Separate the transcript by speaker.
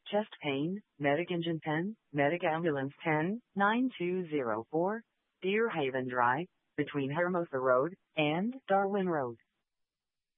Speaker 1: chest pain, medic engine 10, medic ambulance 10, 9204, Deer Haven Drive, between Hermosa Road and Darwin Road.